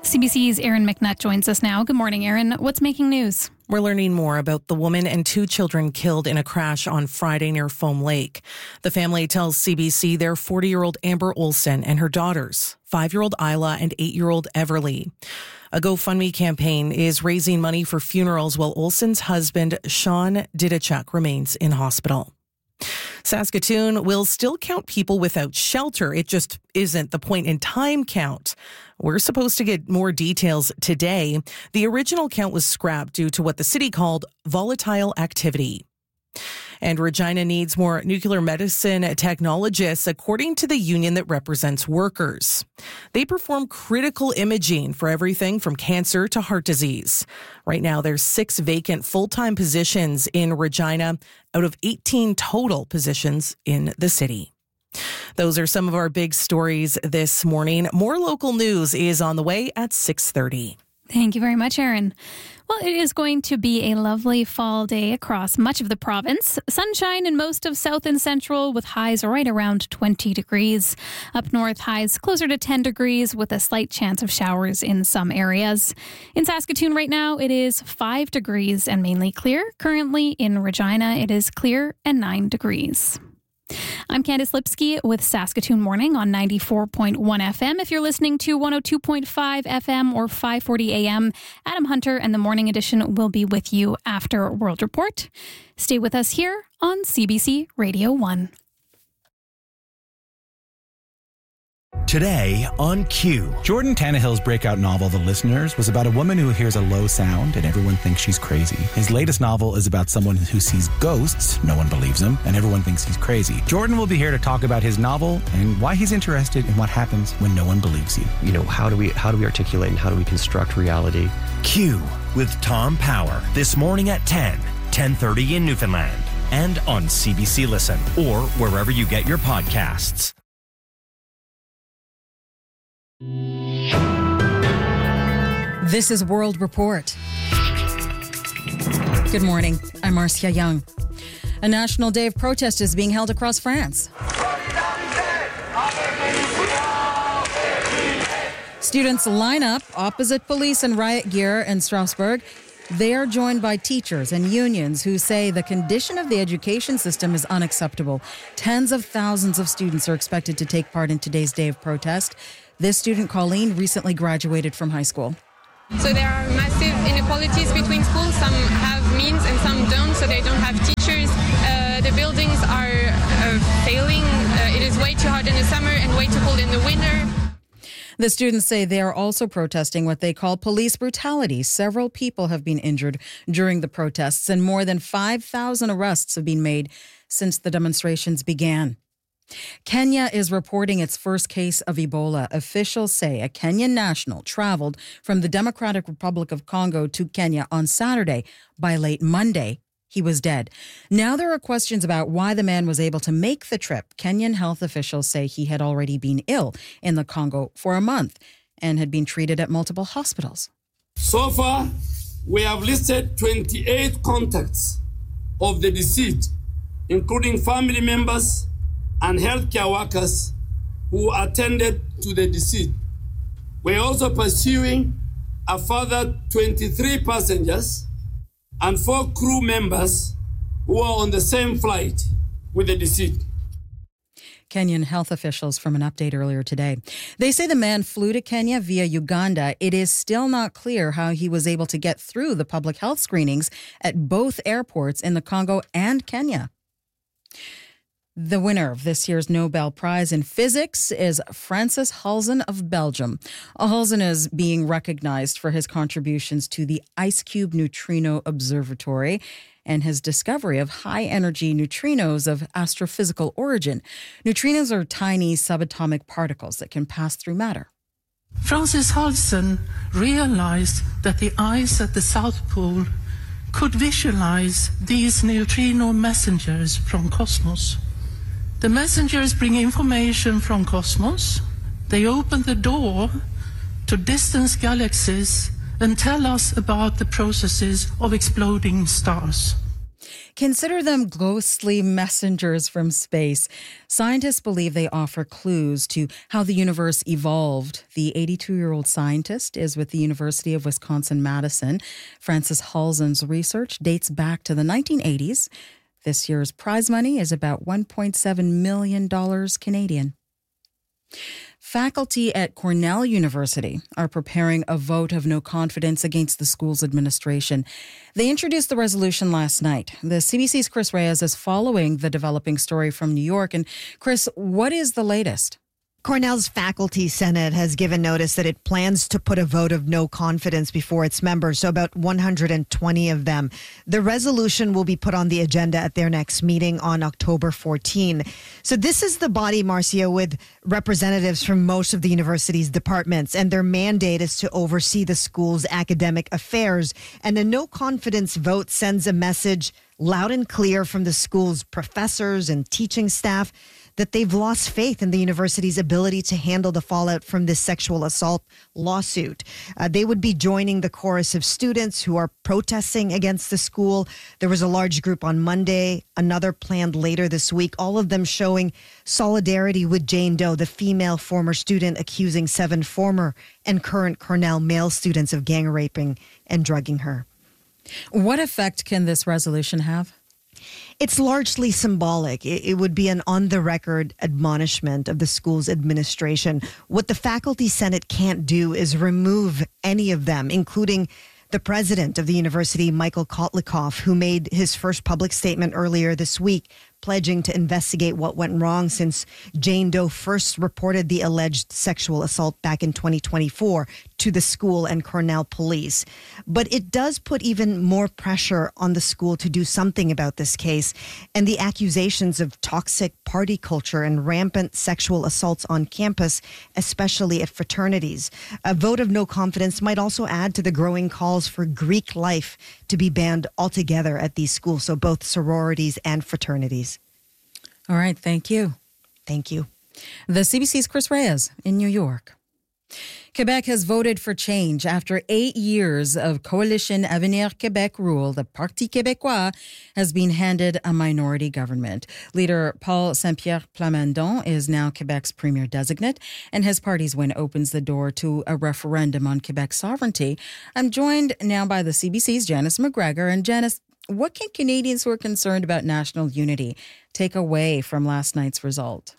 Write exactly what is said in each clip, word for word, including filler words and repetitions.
C B C's Aaron McNutt joins us now. Good morning, Aaron. What's making news? We're learning more about the woman and two children killed in a crash on Friday near Foam Lake. The family tells C B C they're forty-year-old Amber Olson and her daughters, five-year-old Isla and eight-year-old Everly. A GoFundMe campaign is raising money for funerals while Olson's husband, Sean Didichuk, remains in hospital. Saskatoon will still count people without shelter. It just isn't the point in time count. We're supposed to get more details today. The original count was scrapped due to what the city called volatile activity. And Regina needs more nuclear medicine technologists, according to the union that represents workers. They perform critical imaging for everything from cancer to heart disease. Right now, there's six vacant full-time positions in Regina out of eighteen total positions in the city. Those are some of our big stories this morning. More local news is on the way at six thirty. Thank you very much, Aaron. Well, it is going to be a lovely fall day across much of the province. Sunshine in most of south and central with highs right around twenty degrees. Up north, highs closer to ten degrees with a slight chance of showers in some areas. In Saskatoon right now, it is five degrees and mainly clear. Currently in Regina, it is clear and nine degrees. I'm Candice Lipsky with Saskatoon Morning on ninety-four point one F M. If you're listening to one oh two point five F M or five forty A M, Adam Hunter and the Morning Edition will be with you after World Report. Stay with us here on C B C Radio one. Today on Q. Jordan Tannehill's breakout novel, The Listeners, was about a woman who hears a low sound and everyone thinks she's crazy. His latest novel is about someone who sees ghosts, no one believes him, and everyone thinks he's crazy. Jordan will be here to talk about his novel and why he's interested in what happens when no one believes you. You know, how do we how do we articulate and how do we construct reality? Q with Tom Power this morning at ten, ten thirty in Newfoundland and on C B C Listen or wherever you get your podcasts. This is World Report. Good morning. I'm Marcia Young. A national day of protest is being held across France. Students line up opposite police in riot gear in Strasbourg. They are joined by teachers and unions who say the condition of the education system is unacceptable. Tens of thousands of students are expected to take part in today's day of protest. This student, Colleen, recently graduated from high school. So there are massive inequalities between schools. Some have means and some don't, so they don't have teachers. Uh, the buildings are uh, failing. Uh, it is way too hot in the summer and way too cold in the winter. The students say they are also protesting what they call police brutality. Several people have been injured during the protests, and more than five thousand arrests have been made since the demonstrations began. Kenya is reporting its first case of Ebola. Officials say a Kenyan national traveled from the Democratic Republic of Congo to Kenya on Saturday. By late Monday, he was dead. Now there are questions about why the man was able to make the trip. Kenyan health officials say he had already been ill in the Congo for a month and had been treated at multiple hospitals. So far, we have listed twenty-eight contacts of the deceased, including family members and healthcare workers who attended to the deceased. We're also pursuing a further twenty-three passengers and four crew members who are on the same flight with the deceased. Kenyan health officials from an update earlier today. They say the man flew to Kenya via Uganda. It is still not clear how he was able to get through the public health screenings at both airports in the Congo and Kenya. The winner of this year's Nobel Prize in Physics is Francis Halzen of Belgium. Halzen is being recognized for his contributions to the IceCube Neutrino Observatory and his discovery of high-energy neutrinos of astrophysical origin. Neutrinos are tiny subatomic particles that can pass through matter. Francis Halzen realized that the ice at the South Pole could visualize these neutrino messengers from cosmos. The messengers bring information from cosmos. They open the door to distant galaxies and tell us about the processes of exploding stars. Consider them ghostly messengers from space. Scientists believe they offer clues to how the universe evolved. The eighty-two-year-old scientist is with the University of Wisconsin-Madison. Francis Halzen's research dates back to the nineteen eighties. This year's prize money is about one point seven million dollars Canadian. Faculty at Cornell University are preparing a vote of no confidence against the school's administration. They introduced the resolution last night. The C B C's Chris Reyes is following the developing story from New York. And Chris, what is the latest? Cornell's Faculty Senate has given notice that it plans to put a vote of no confidence before its members, so about one hundred twenty of them. The resolution will be put on the agenda at their next meeting on October fourteenth. So this is the body, Marcia, with representatives from most of the university's departments, and their mandate is to oversee the school's academic affairs. And a no confidence vote sends a message loud and clear from the school's professors and teaching staff that they've lost faith in the university's ability to handle the fallout from this sexual assault lawsuit. Uh, they would be joining the chorus of students who are protesting against the school. There was a large group on Monday, another planned later this week, all of them showing solidarity with Jane Doe, the female former student accusing seven former and current Cornell male students of gang raping and drugging her. What effect can this resolution have? It's largely symbolic. It, it would be an on-the-record admonishment of the school's administration. What the Faculty Senate can't do is remove any of them, including the president of the university, Michael Kotlikoff, who made his first public statement earlier this week, pledging to investigate what went wrong since Jane Doe first reported the alleged sexual assault back in twenty twenty-four to the school and Cornell police. But it does put even more pressure on the school to do something about this case and the accusations of toxic party culture and rampant sexual assaults on campus, especially at fraternities. A vote of no confidence might also add to the growing calls for Greek life to be banned altogether at these schools, so both sororities and fraternities. All right, thank you. Thank you. The C B C's Chris Reyes in New York. Quebec has voted for change. After eight years of Coalition Avenir Québec rule, the Parti Québécois has been handed a minority government. Leader Paul Saint-Pierre Plamondon is now Quebec's premier designate, and his party's win opens the door to a referendum on Quebec's sovereignty. I'm joined now by the C B C's Janice McGregor. And Janice, what can Canadians who are concerned about national unity take away from last night's result?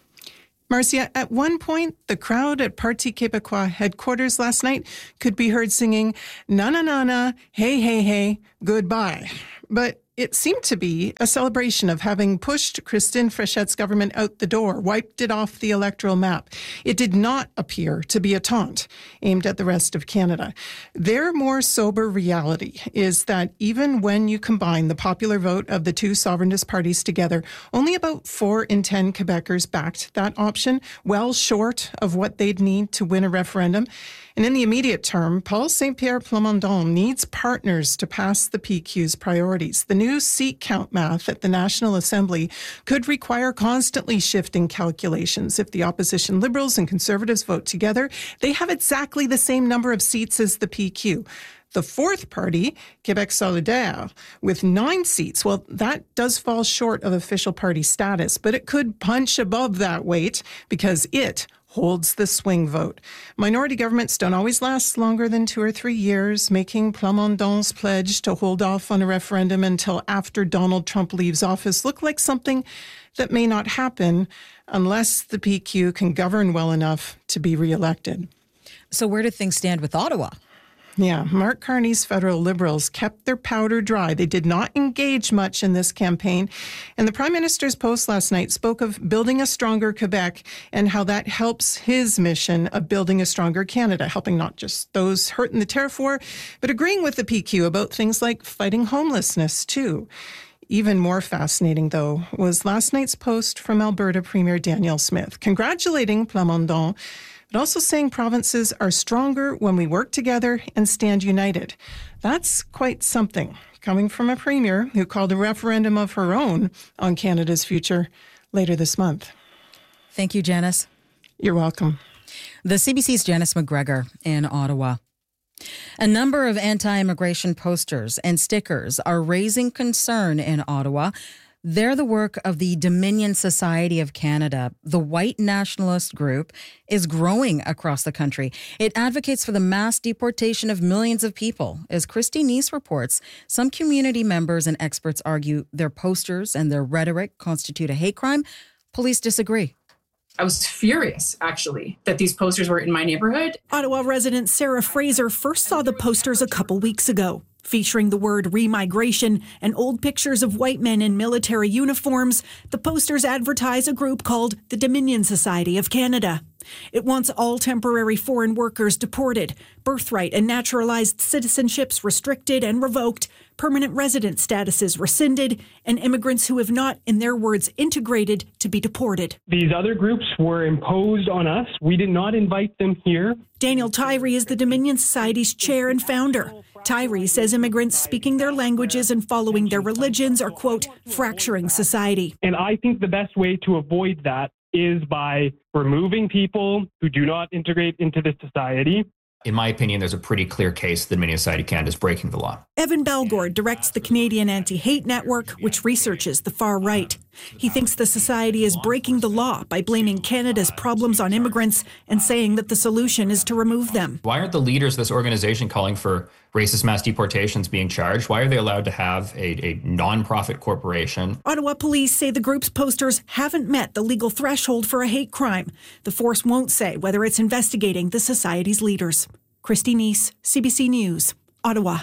Marcia, at one point, the crowd at Parti Québécois headquarters last night could be heard singing, na na na na, hey, hey, hey, goodbye. But it seemed to be a celebration of having pushed Christine Fréchette's government out the door, wiped it off the electoral map. It did not appear to be a taunt aimed at the rest of Canada. Their more sober reality is that even when you combine the popular vote of the two sovereigntist parties together, only about four in ten Quebecers backed that option, well short of what they'd need to win a referendum. And in the immediate term, Paul Saint-Pierre Plamondon needs partners to pass the P Q's priorities. The new seat count math at the National Assembly could require constantly shifting calculations. If the opposition Liberals and Conservatives vote together, they have exactly the same number of seats as the P Q. The fourth party, Québec Solidaire, with nine seats, well, that does fall short of official party status, but it could punch above that weight because it holds the swing vote. Minority governments don't always last longer than two or three years, making Plamondon's pledge to hold off on a referendum until after Donald Trump leaves office look like something that may not happen unless the P Q can govern well enough to be reelected. So where do things stand with Ottawa? Yeah, Mark Carney's federal Liberals kept their powder dry. They did not engage much in this campaign. And the Prime Minister's post last night spoke of building a stronger Quebec and how that helps his mission of building a stronger Canada, helping not just those hurt in the tariff war, but agreeing with the P Q about things like fighting homelessness, too. Even more fascinating, though, was last night's post from Alberta Premier Danielle Smith, congratulating Plamondon, but also saying provinces are stronger when we work together and stand united. That's quite something, coming from a premier who called a referendum of her own on Canada's future later this month. Thank you, Janice. You're welcome. The C B C's Janice McGregor in Ottawa. A number of anti-immigration posters and stickers are raising concern in Ottawa. They're the work of the Dominion Society of Canada. The white nationalist group is growing across the country. It advocates for the mass deportation of millions of people. As Christy Neese reports, some community members and experts argue their posters and their rhetoric constitute a hate crime. Police disagree. I was furious, actually, that these posters were in my neighborhood. Ottawa resident Sarah Fraser first saw the posters a couple weeks ago, featuring the word remigration and old pictures of white men in military uniforms. The posters advertise a group called the Dominion Society of Canada. It wants all temporary foreign workers deported, birthright and naturalized citizenships restricted and revoked, permanent resident statuses rescinded, and immigrants who have not, in their words, integrated to be deported. These other groups were imposed on us. We did not invite them here. Daniel Tyree is the Dominion Society's chair and founder. Tyree says immigrants speaking their languages and following their religions are, quote, fracturing society. And I think the best way to avoid that is by removing people who do not integrate into the society. In my opinion, there's a pretty clear case that Dominion Society of Canada is breaking the law. Evan Belgord directs the Canadian Anti-Hate Network, which researches the far right. He thinks the society is breaking the law by blaming Canada's problems on immigrants and saying that the solution is to remove them. Why aren't the leaders of this organization calling for racist mass deportations being charged? Why are they allowed to have a, a non-profit corporation? Ottawa police say the group's posters haven't met the legal threshold for a hate crime. The force won't say whether it's investigating the society's leaders. Christy Neese, C B C News, Ottawa.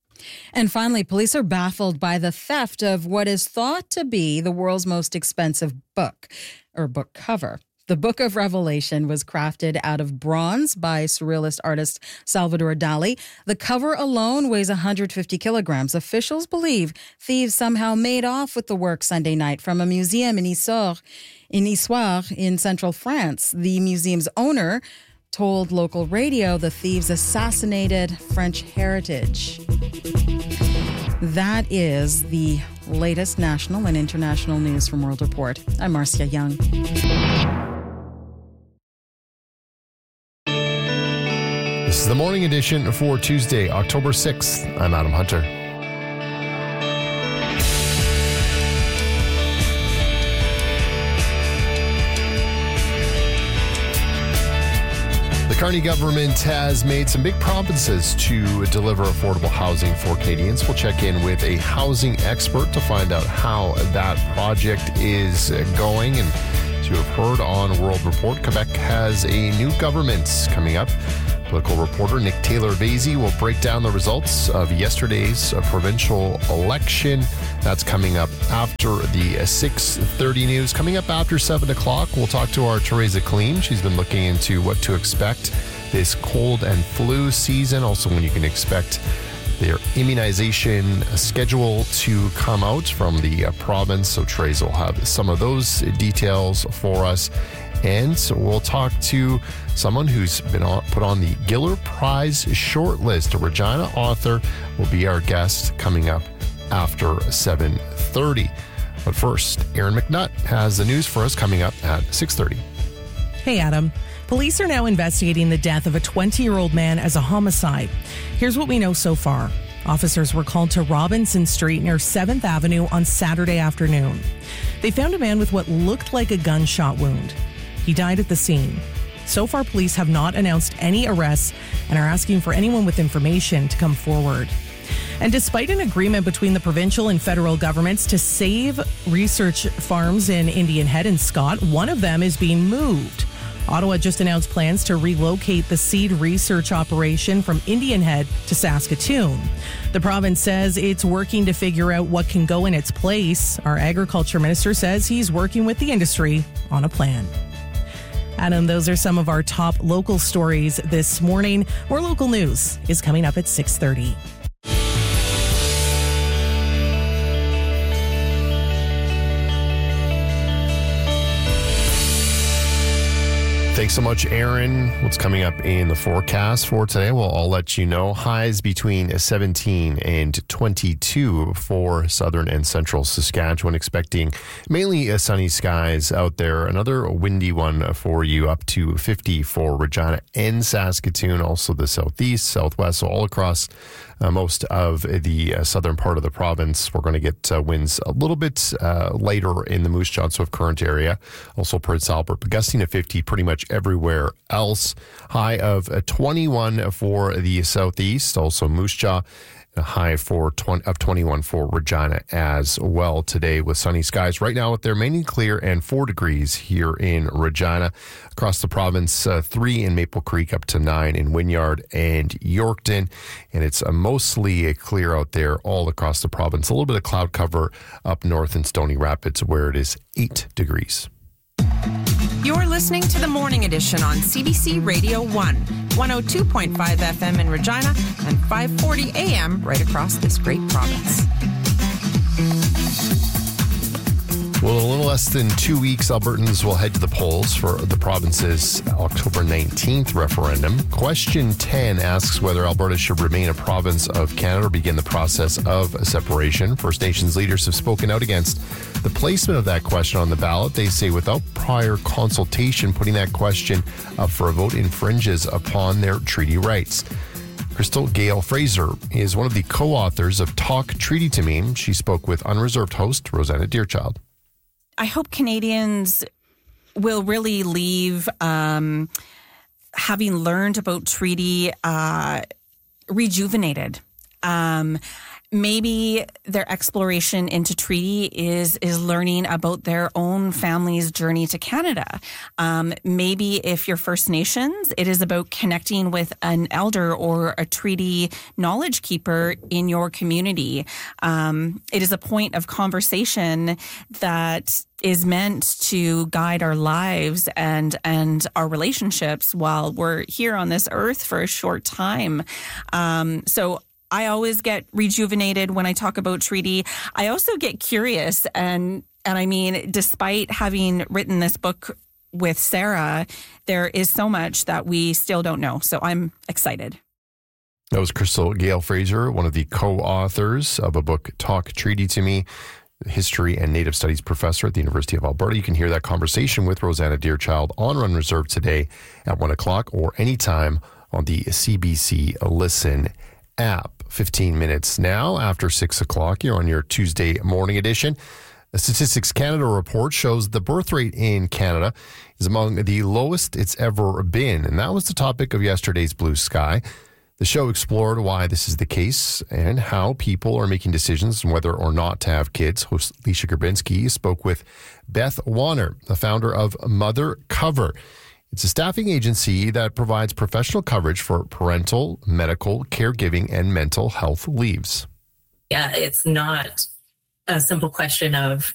And finally, police are baffled by the theft of what is thought to be the world's most expensive book, or book cover. The Book of Revelation was crafted out of bronze by surrealist artist Salvador Dali. The cover alone weighs one hundred fifty kilograms. Officials believe thieves somehow made off with the work Sunday night from a museum in Issoire, in Issoire in central France. The museum's owner told local radio the thieves assassinated French heritage. That is the latest national and international news from World Report. I'm Marcia Young. This is the morning edition for Tuesday, October sixth. I'm Adam Hunter. The Carney government has made some big promises to deliver affordable housing for Canadians. We'll check in with a housing expert to find out how that project is going. And as you have heard on World Report, Quebec has a new government coming up. Political reporter Nick Taylor-Vasey will break down the results of yesterday's provincial election. That's coming up after the six thirty news. Coming up after seven o'clock, we'll talk to our Teresa Kleem. She's been looking into what to expect this cold and flu season. Also, when you can expect their immunization schedule to come out from the province. So Teresa will have some of those details for us. And we'll talk to someone who's been on, put on the Giller Prize shortlist. A Regina author will be our guest coming up after seven thirty. But first, Aaron McNutt has the news for us coming up at six thirty. Hey, Adam. Police are now investigating the death of a twenty-year-old man as a homicide. Here's what we know so far. Officers were called to Robinson Street near seventh Avenue on Saturday afternoon. They found a man with what looked like a gunshot wound. He died at the scene. So far, police have not announced any arrests and are asking for anyone with information to come forward. And despite an agreement between the provincial and federal governments to save research farms in Indian Head and Scott, one of them is being moved. Ottawa just announced plans to relocate the seed research operation from Indian Head to Saskatoon. The province says it's working to figure out what can go in its place. Our agriculture minister says he's working with the industry on a plan. Adam, those are some of our top local stories this morning. More local news is coming up at six thirty. Thanks so much, Aaron. What's coming up in the forecast for today? Well, I'll let you know. Highs between seventeen and twenty-two for southern and central Saskatchewan. Expecting mainly sunny skies out there. Another windy one for you, up to fifty for Regina and Saskatoon. Also the southeast, southwest, so all across uh, most of the uh, southern part of the province. We're going to get uh, winds a little bit uh, later in the Moose Jaw and Swift Current area. Also Prince Albert, but gusting to fifty pretty much everywhere else. High of twenty-one for the southeast, also Moose Jaw. A high for twenty, of twenty-one for Regina as well today, with sunny skies right now. They're mainly clear and four degrees here in Regina. Across the province, uh, three in Maple Creek, up to nine in Wynyard and Yorkton. And it's uh, mostly clear out there all across the province. A little bit of cloud cover up north in Stony Rapids, where it is eight degrees. You're listening to the Morning Edition on C B C Radio one, one oh two point five F M in Regina and five forty A M right across this great province. Well, in a little less than two weeks, Albertans will head to the polls for the province's October nineteenth referendum. Question ten asks whether Alberta should remain a province of Canada or begin the process of separation. First Nations leaders have spoken out against the placement of that question on the ballot. They say without prior consultation, putting that question up for a vote infringes upon their treaty rights. Crystal Gayle Fraser is one of the co-authors of Talk Treaty to Me. She spoke with Unreserved host Rosanna Deerchild. I hope Canadians will really leave um, having learned about treaty uh, rejuvenated. Um, maybe their exploration into treaty is is learning about their own family's journey to Canada. Um, maybe if you're First Nations, it is about connecting with an elder or a treaty knowledge keeper in your community. Um, it is a point of conversation that is meant to guide our lives and and our relationships while we're here on this earth for a short time. Um, so I always get rejuvenated when I talk about treaty. I also get curious, and and I mean, despite having written this book with Sarah, there is so much that we still don't know. So I'm excited. That was Crystal Gayle Fraser, one of the co-authors of a book, Talk Treaty to Me, history and native studies professor at the University of Alberta. You can hear that conversation with Rosanna Deerchild on Unreserved today at one o'clock or anytime on the C B C Listen app. fifteen minutes now after six o'clock. You're on your Tuesday morning edition. A Statistics Canada report shows the birth rate in Canada is among the lowest it's ever been. And that was the topic of yesterday's Blue Sky. The show explored why this is the case and how people are making decisions on whether or not to have kids. Host Alicia Grabinski spoke with Beth Warner, the founder of Mother Cover. It's a staffing agency that provides professional coverage for parental, medical, caregiving, and mental health leaves. Yeah, it's not a simple question of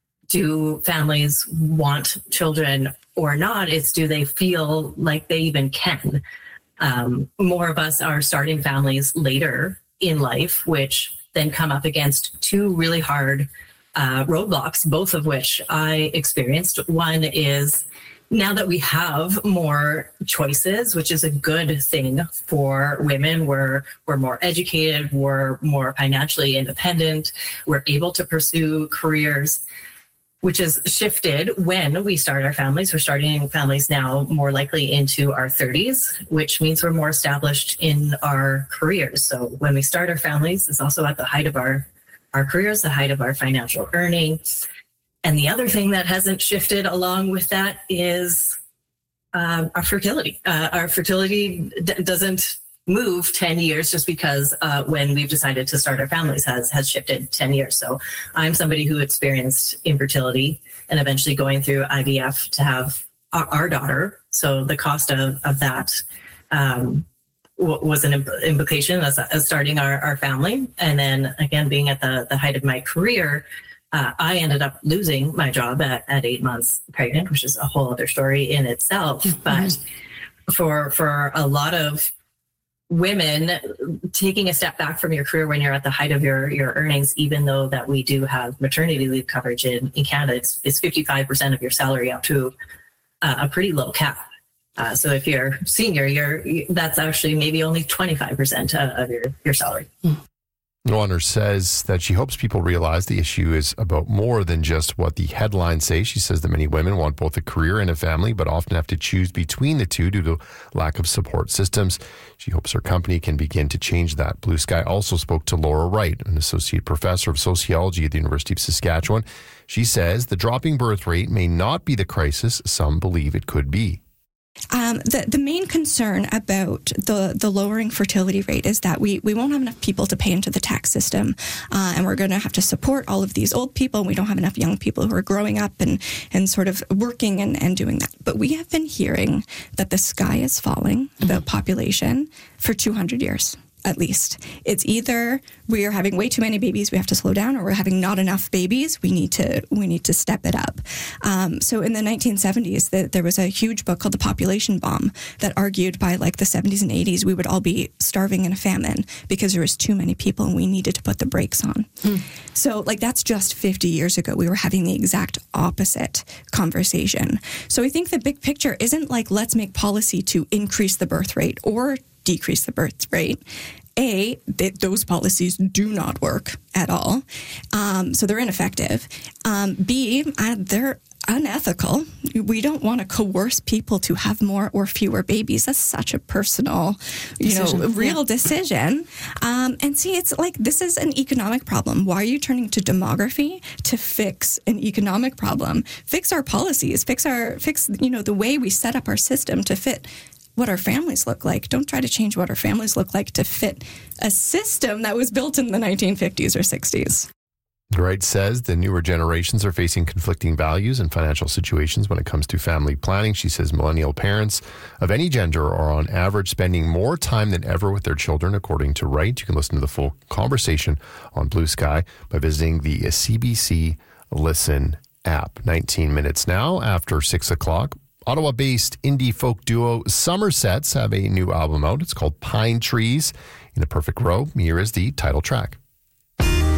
do families want children or not. It's do they feel like they even can. Um, more of us are starting families later in life, which then come up against two really hard uh, roadblocks, both of which I experienced. One is now that we have more choices, which is a good thing for women, we're we're more educated, we're more financially independent, we're able to pursue careers, which has shifted when we start our families. We're starting families now more likely into our thirties, which means we're more established in our careers. So when we start our families, it's also at the height of our, our careers, the height of our financial earning. And the other thing that hasn't shifted along with that is uh, our fertility. Uh, our fertility d- doesn't move ten years just because uh, when we've decided to start our families has has shifted ten years. So I'm somebody who experienced infertility and eventually going through I V F to have our, our daughter. So the cost of, of that um, w- was an imp- implication as, as starting our, our family. And then again, being at the, the height of my career, Uh, I ended up losing my job at, at eight months pregnant, which is a whole other story in itself. But for for a lot of women, taking a step back from your career when you're at the height of your, your earnings, even though that we do have maternity leave coverage in, in Canada, it's, it's fifty-five percent of your salary up to uh, a pretty low cap. Uh, so if you're senior, you're that's actually maybe only twenty-five percent of your, your salary. Warner says that she hopes people realize the issue is about more than just what the headlines say. She says that many women want both a career and a family, but often have to choose between the two due to lack of support systems. She hopes her company can begin to change that. Blue Sky also spoke to Laura Wright, an associate professor of sociology at the University of Saskatchewan. She says the dropping birth rate may not be the crisis some believe it could be. Um, the, the main concern about the, the lowering fertility rate is that we, we won't have enough people to pay into the tax system, uh, and we're going to have to support all of these old people, and we don't have enough young people who are growing up and, and sort of working and, and doing that. But we have been hearing that the sky is falling, mm-hmm. the population, for two hundred years. At least. It's either we are having way too many babies, we have to slow down, or we're having not enough babies, we need to we need to step it up. Um, so in the nineteen seventies, the, there was a huge book called The Population Bomb that argued by like the seventies and eighties, we would all be starving in a famine because there was too many people and we needed to put the brakes on. Mm. So like that's just fifty years ago. We were having the exact opposite conversation. So I think the big picture isn't like let's make policy to increase the birth rate or decrease the birth rate. A, th- those policies do not work at all. Um, so they're ineffective. Um, B, uh, they're unethical. We don't want to coerce people to have more or fewer babies. That's such a personal, you decision. know, real yeah. decision. Um, and see, it's like, this is an economic problem. Why are you turning to demography to fix an economic problem? Fix our policies, fix our, fix, you know, the way we set up our system to fit what our families look like. Don't try to change what our families look like to fit a system that was built in the nineteen fifties or sixties. Wright says the newer generations are facing conflicting values and financial situations when it comes to family planning. She says millennial parents of any gender are on average spending more time than ever with their children, according to Wright. You can listen to the full conversation on Blue Sky by visiting the C B C Listen app. nineteen minutes now after six o'clock. Ottawa-based indie folk duo Somersets have a new album out. It's called Pine Trees in a Perfect Row. Here is the title track.